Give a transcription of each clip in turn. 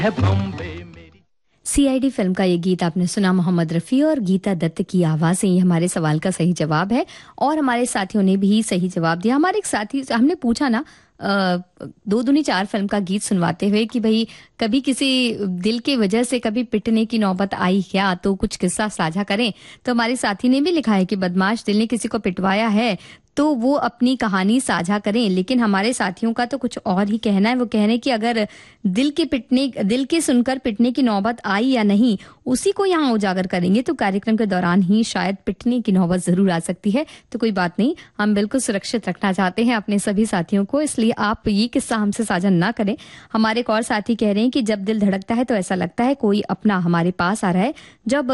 CID film का ये गीत आपने सुना, मोहम्मद रफ़ी और गीता दत्त की आवाज़ से। ये हमारे सवाल का सही जवाब है और हमारे साथियों ने भी सही जवाब दिया। हमारे एक साथी, हमने पूछा ना 2 दूनी 4 फिल्म का गीत सुनवाते हुए कि भाई कभी किसी दिल की वजह से कभी पिटने की नौबत आई क्या, तो कुछ किस्सा साझा करें। तो हमारे साथी ने भी लिखा है कि बदमाश दिल ने किसी को पिटवाया है तो वो अपनी कहानी साझा करें। लेकिन हमारे साथियों का तो कुछ और ही कहना है। वो कह रहे हैं कि अगर दिल के सुनकर पिटने की नौबत आई या नहीं, उसी को यहाँ उजागर करेंगे तो कार्यक्रम के दौरान ही शायद पिटने की नौबत जरूर आ सकती है। तो कोई बात नहीं, हम बिल्कुल सुरक्षित रखना चाहते हैं अपने सभी साथियों को, इसलिए आप ये किस्सा हमसे साझा ना करें। हमारे एक और साथी कह रहे हैं कि जब दिल धड़कता है तो ऐसा लगता है कोई अपना हमारे पास आ रहा है।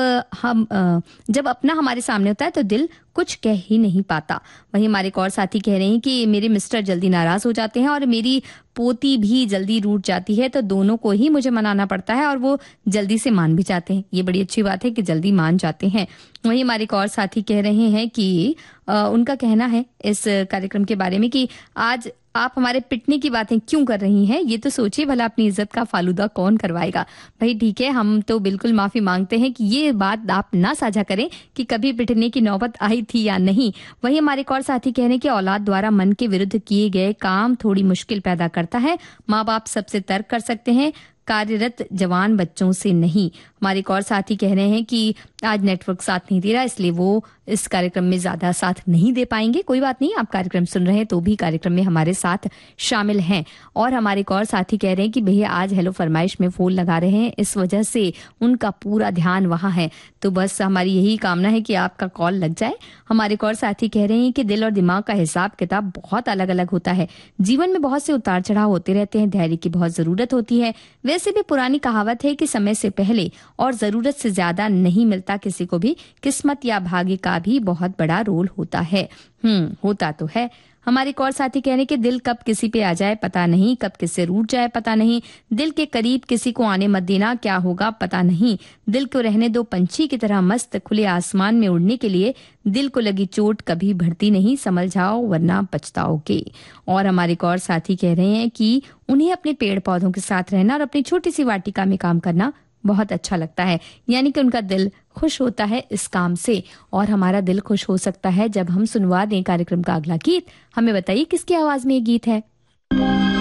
जब अपना हमारे सामने होता है तो दिल कुछ कह ही नहीं पाता। वहीं हमारे एक और साथी कह रहे हैं कि मेरे मिस्टर जल्दी नाराज हो जाते हैं और मेरी पोती भी जल्दी रूठ जाती है, तो दोनों को ही मुझे मनाना पड़ता है और वो जल्दी से मान भी जाते हैं। ये बड़ी अच्छी बात है कि जल्दी मान जाते हैं। वहीं हमारे एक और साथी कह रहे हैं कि उनका कहना है इस कार्यक्रम के बारे में कि आज आप हमारे पिटने की बातें क्यों कर रही हैं, ये तो सोचिए भला अपनी इज्जत का फालूदा कौन करवाएगा। भाई ठीक है, हम तो बिल्कुल माफी मांगते हैं कि ये बात आप ना साझा करें कि कभी पिटने की नौबत आई थी या नहीं। वहीं हमारे एक और साथी कह रहे हैं कि औलाद द्वारा मन के विरुद्ध किए गए काम थोड़ी मुश्किल पैदा करता है। माँ बाप सबसे तर्क कर सकते हैं, कार्यरत जवान बच्चों से नहीं। हमारे एक और साथी कह रहे हैं कि आज नेटवर्क साथ नहीं दे रहा, इसलिए वो इस कार्यक्रम में ज्यादा साथ नहीं दे पाएंगे। कोई बात नहीं, आप कार्यक्रम सुन रहे हैं तो भी कार्यक्रम में हमारे साथ शामिल हैं। और हमारे एक और साथी कह रहे हैं कि भैया आज हेलो फरमाइश में फोन लगा रहे हैं, इस वजह से उनका पूरा ध्यान वहां है। तो बस हमारी यही कामना है कि आपका कॉल लग जाए। हमारे एक और साथी कह रहे हैं कि दिल और दिमाग का हिसाब किताब बहुत अलग अलग होता है। जीवन में बहुत से उतार चढ़ाव होते रहते हैं, धैर्य की बहुत जरूरत होती है। वैसे भी पुरानी कहावत है कि समय से पहले और जरूरत से ज्यादा नहीं मिलता किसी को भी। किस्मत या भाग्य का भी बहुत बड़ा रोल होता है। होता तो है। हमारे एक और साथी कह रहे हैं कि दिल कब किसी पे आ जाए पता नहीं, कब किससे रूठ जाए पता नहीं। दिल के करीब किसी को आने मत देना, क्या होगा पता नहीं। दिल को रहने दो पंछी की तरह मस्त, खुले आसमान में उड़ने के लिए दिल को लगी चोट कभी बढ़ती नहीं, संभल जाओ वरना पछताओगे। और हमारे एक और साथी कह रहे हैं कि उन्हें अपने पेड़ पौधों के साथ रहना और अपनी छोटी सी वाटिका में काम करना बहुत अच्छा लगता है, यानी कि उनका दिल खुश होता है इस काम से। और हमारा दिल खुश हो सकता है जब हम सुनवा दें कार्यक्रम का अगला गीत। हमें बताइए किसकी आवाज में ये गीत है।